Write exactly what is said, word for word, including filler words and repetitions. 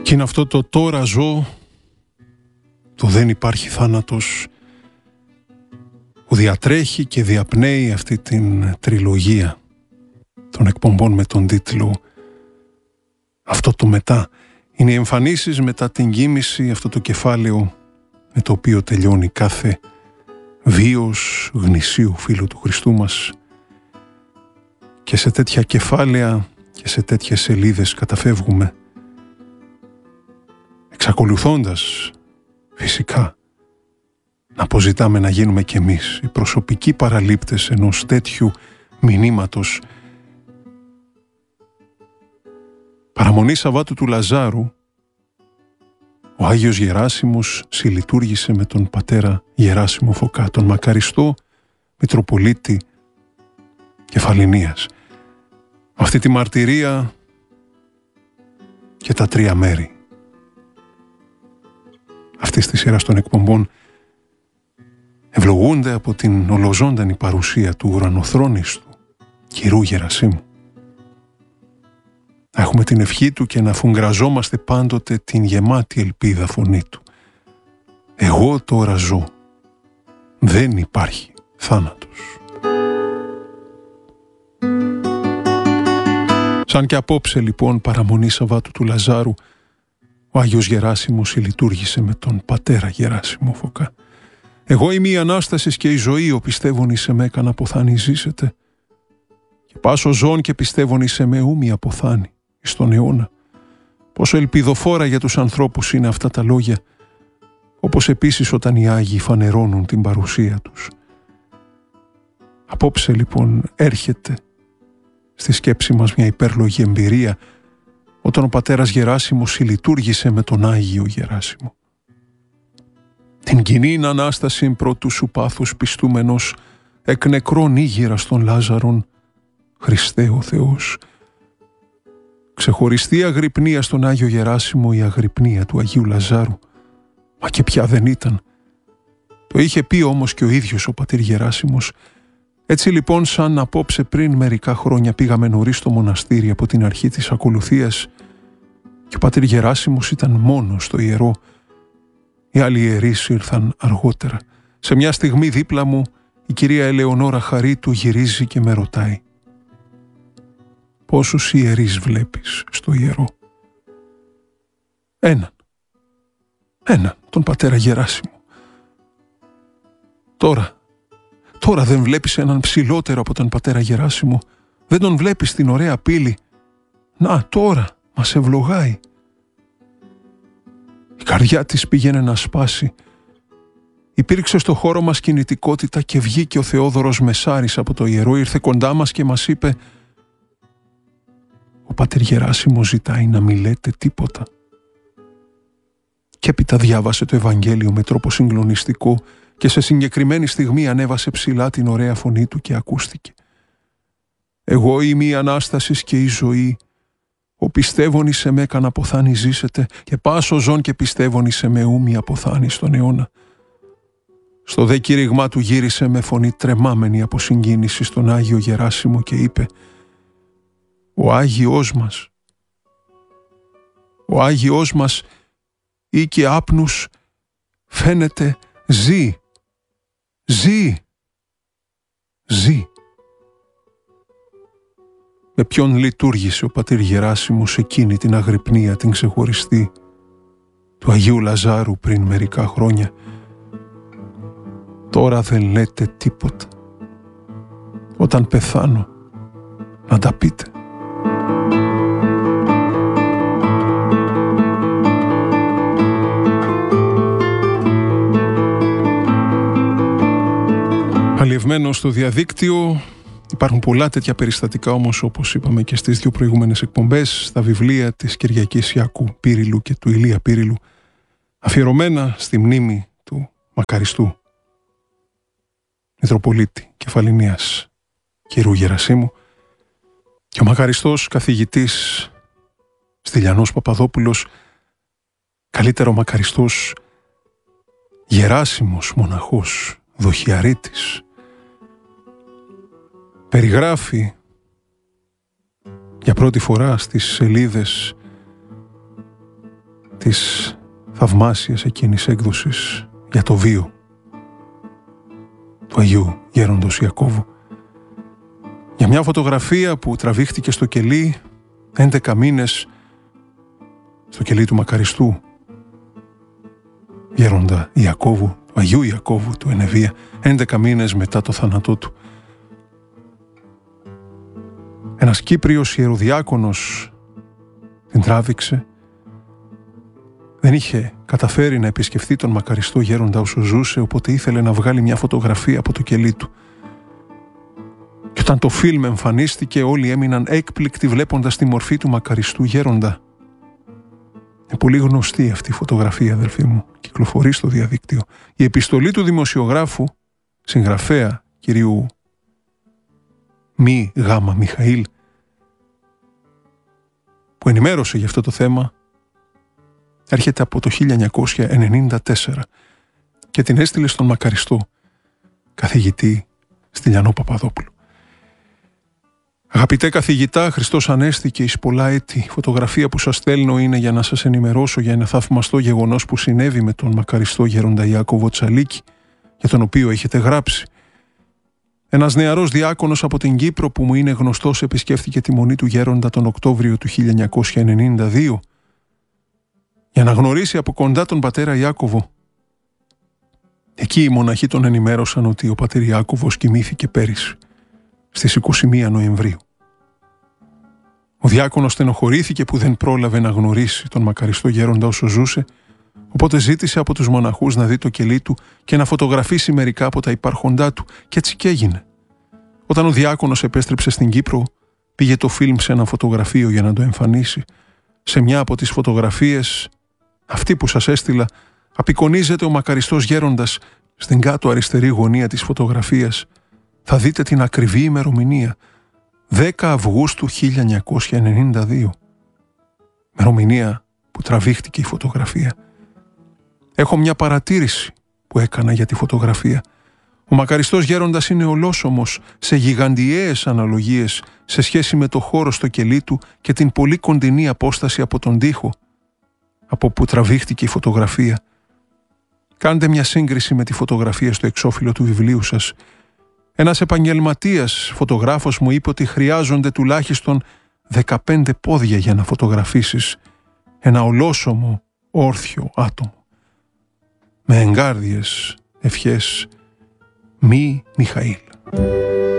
Και είναι αυτό το «τώρα ζω», το «δεν υπάρχει θάνατος», που διατρέχει και διαπνέει αυτή την τριλογία των εκπομπών με τον τίτλο «Αυτό το μετά». Είναι οι εμφανίσεις μετά την κοίμηση, αυτό το κεφάλαιο με το οποίο τελειώνει κάθε βίος γνησίου φίλου του Χριστού μας. Και σε τέτοια κεφάλαια και σε τέτοιες σελίδες καταφεύγουμε, εξακολουθώντας φυσικά να αποζητάμε να γίνουμε κι εμείς οι προσωπικοί παραλήπτες ενός τέτοιου μηνύματος. Παραμονή Σαββάτου του Λαζάρου, ο Άγιος Γεράσιμος συλλειτούργησε με τον πατέρα Γεράσιμο Φωκά, τον μακαριστό Μητροπολίτη Κεφαληνίας. Αυτή τη μαρτυρία και τα τρία μέρη αυτής της σειράς των εκπομπών ευλογούνται από την ολοζώντανη παρουσία του ουρανοθρόνιστου Κυρού Γερασίμου. Να έχουμε την ευχή του και να φουγκραζόμαστε πάντοτε την γεμάτη ελπίδα φωνή του. Εγώ τώρα ζω. Δεν υπάρχει θάνατος. Σαν και απόψε λοιπόν παραμονή Σαββάτου του Λαζάρου, ο Άγιος Γεράσιμος συλλειτούργησε με τον πατέρα Γεράσιμο Φωκά. Εγώ είμαι η Ανάστασης και η ζωή, ο πιστεύων εις εμέ καν αποθάνει ζήσετε. Και πάσο ζών και πιστεύων εις εμέ ούμοι αποθάνει εις τον αιώνα. Πόσο ελπιδοφόρα για τους ανθρώπους είναι αυτά τα λόγια, όπως επίσης όταν οι Άγιοι φανερώνουν την παρουσία τους. Απόψε λοιπόν έρχεται στη σκέψη μας μια υπέρλογη εμπειρία όταν ο πατέρας Γεράσιμος συλλειτούργησε με τον Άγιο Γεράσιμο. Την κοινήν Ανάσταση πρώτου σου πάθους πιστούμενος εκ νεκρών ήγηρας των Λάζαρων, Χριστέ ο Θεός. Ξεχωριστή αγρυπνία στον Άγιο Γεράσιμο η αγρυπνία του Αγίου Λαζάρου, μα και πια δεν ήταν. Το είχε πει όμως και ο ίδιος ο πατήρ Γεράσιμος. Έτσι λοιπόν, σαν απόψε πριν μερικά χρόνια πήγαμε νωρίς στο μοναστήρι από την αρχή της ακολουθίας και ο πατήρ Γεράσιμος ήταν μόνος στο ιερό. Οι άλλοι ιερείς ήρθαν αργότερα. Σε μια στιγμή δίπλα μου η κυρία Ελεονόρα Χαρίτου γυρίζει και με ρωτάει: «Πόσους ιερείς βλέπεις στο ιερό?» «Έναν. Έναν, τον πατέρα Γεράσιμο». «Τώρα, τώρα δεν βλέπεις έναν ψηλότερο από τον πατέρα Γεράσιμο? Δεν τον βλέπεις στην ωραία πύλη? Να, τώρα μας ευλογάει». Η καρδιά της πήγαινε να σπάσει. Υπήρξε στο χώρο μας κινητικότητα και βγήκε ο Θεόδωρος Μεσάρης από το ιερό, ήρθε κοντά μας και μας είπε: «Ο πατήρ Γεράσιμος ζητάει να μη λέτε τίποτα». Και έπειτα διάβασε το Ευαγγέλιο με τρόπο συγκλονιστικό και σε συγκεκριμένη στιγμή ανέβασε ψηλά την ωραία φωνή του και ακούστηκε: «Εγώ είμαι η Ανάστασης και η ζωή. Ο πιστεύων εις εμέ καν αποθάνει ζήσετε και πάσο ζών και πιστεύων εις εμέ ούμοι αποθάνει στον αιώνα». Στο δε κήρυγμά του γύρισε με φωνή τρεμάμενη από συγκίνηση στον Άγιο Γεράσιμο και είπε: «Ο Άγιος μας, ο Άγιος μας ή και άπνους φαίνεται ζει, ζει, ζει». Με ποιον λειτουργήσε ο πατήρ Γεράσιμος εκείνη την αγρυπνία την ξεχωριστή του Αγίου Λαζάρου πριν μερικά χρόνια? Τώρα δεν λέτε τίποτα. Όταν πεθάνω να τα πείτε. Αλλιευμένο στο διαδίκτυο. Υπάρχουν πολλά τέτοια περιστατικά όμως, όπως είπαμε και στις δύο προηγούμενες εκπομπές, στα βιβλία της Κυριακής Ιακού Πύριλου και του Ηλία Πύριλου, αφιερωμένα στη μνήμη του μακαριστού Μητροπολίτη Κεφαληνίας Κυρού Γερασίμου. Και ο μακαριστός καθηγητής Στυλιανός Παπαδόπουλος, καλύτερο μακαριστός Γεράσιμος μοναχός Δοχιαρίτης, περιγράφει για πρώτη φορά στις σελίδες της θαυμάσιας εκείνης έκδοσης για το βίο του Αγίου Γέροντος Ιακώβου, για μια φωτογραφία που τραβήχτηκε στο κελί έντεκα μήνες, στο κελί του μακαριστού Γέροντα Ιακώβου, του Αγίου Ιακώβου του Ενεβία, έντεκα μήνες μετά το θάνατό του. Ένας Κύπριος ιεροδιάκονος την τράβηξε. Δεν είχε καταφέρει να επισκεφθεί τον μακαριστό γέροντα όσο ζούσε, οπότε ήθελε να βγάλει μια φωτογραφία από το κελί του. Και όταν το φιλμ εμφανίστηκε, όλοι έμειναν έκπληκτοι βλέποντας τη μορφή του μακαριστού γέροντα. Είναι πολύ γνωστή αυτή η φωτογραφία, αδελφοί μου, κυκλοφορεί στο διαδίκτυο. Η επιστολή του δημοσιογράφου, συγγραφέα κυρίου Μη Γάμα Μιχαήλ, που ενημέρωσε για αυτό το θέμα, έρχεται από το χίλια εννιακόσια ενενήντα τέσσερα και την έστειλε στον μακαριστό καθηγητή Στυλιανό Παπαδόπουλο. Αγαπητέ καθηγητά, Χριστός Ανέστη και εις πολλά έτη. Η φωτογραφία που σας στέλνω είναι για να σας ενημερώσω για ένα θαυμαστό γεγονός που συνέβη με τον μακαριστό γέροντα Ιάκωβο Τσαλίκη, για τον οποίο έχετε γράψει. Ένας νεαρός διάκονος από την Κύπρο που μου είναι γνωστός επισκέφθηκε τη μονή του γέροντα τον Οκτώβριο του χίλια εννιακόσια ενενήντα δύο για να γνωρίσει από κοντά τον πατέρα Ιάκωβο. Εκεί οι μοναχοί τον ενημέρωσαν ότι ο πατήρ Ιάκωβος κοιμήθηκε πέρυσι, στις είκοσι μία Νοεμβρίου. Ο διάκονος στενοχωρήθηκε που δεν πρόλαβε να γνωρίσει τον μακαριστό γέροντα όσο ζούσε, οπότε ζήτησε από τους μοναχούς να δει το κελί του και να φωτογραφίσει μερικά από τα υπάρχοντά του, και έτσι και έγινε. Όταν ο διάκονος επέστρεψε στην Κύπρο, πήγε το φιλμ σε ένα φωτογραφείο για να το εμφανίσει. Σε μια από τις φωτογραφίες, αυτή που σας έστειλα, απεικονίζεται ο μακαριστός γέροντας. Στην κάτω αριστερή γωνία της φωτογραφίας θα δείτε την ακριβή ημερομηνία, δέκα Αυγούστου χίλια εννιακόσια ενενήντα δύο. Ημερομηνία που τραβήχτηκε η φωτογραφία. Έχω μια παρατήρηση που έκανα για τη φωτογραφία. Ο μακαριστός γέροντας είναι ολόσωμος σε γιγαντιαίες αναλογίες σε σχέση με το χώρο στο κελί του και την πολύ κοντινή απόσταση από τον τοίχο από που τραβήχτηκε η φωτογραφία. Κάντε μια σύγκριση με τη φωτογραφία στο εξώφυλλο του βιβλίου σας. Ένας επαγγελματίας φωτογράφος μου είπε ότι χρειάζονται τουλάχιστον δεκαπέντε πόδια για να φωτογραφίσεις ένα ολόσωμο όρθιο άτομο. Με εγκάρδιες ευχές, Μη Μιχαήλ.